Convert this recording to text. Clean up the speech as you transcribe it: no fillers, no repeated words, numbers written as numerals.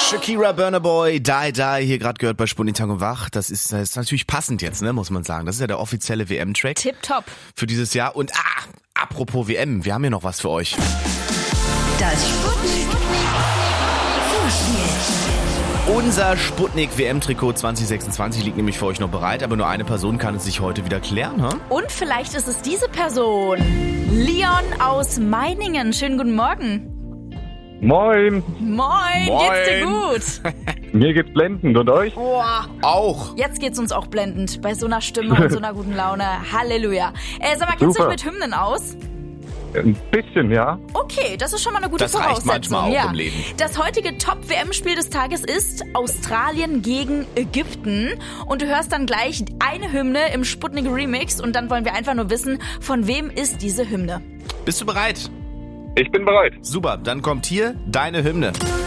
Shakira, Burna Boy, Die Die, hier gerade gehört bei Sputnik Tango Wach. Das ist natürlich passend jetzt, ne, muss man sagen. Das ist ja der offizielle WM-Track. Tipptopp. Für dieses Jahr. Und apropos WM, wir haben hier noch was für euch. Das Sputnik Vorspiel. Unser Sputnik WM-Trikot 2026 liegt nämlich für euch noch bereit, aber nur eine Person kann es sich heute wieder klären, ne? Und vielleicht ist es diese Person. Leon aus Meiningen. Schönen guten Morgen. Moin, Moin, geht's dir gut? mir geht's blendend und euch? Boah, Auch. jetzt geht's uns auch blendend. Bei so einer Stimme und so einer guten Laune. Halleluja. Sag mal, kennst du dich Super. mit Hymnen aus? Ein bisschen, ja. Okay, das ist schon mal eine gute Das reicht Voraussetzung. manchmal auch im Leben. Das heutige Top-WM-Spiel des Tages ist Australien gegen Ägypten. Und du hörst dann gleich eine Hymne im Sputnik Remix. Und dann wollen wir einfach nur wissen, von wem ist diese Hymne? Bist du bereit? Ich bin bereit. Super, dann kommt hier deine Hymne.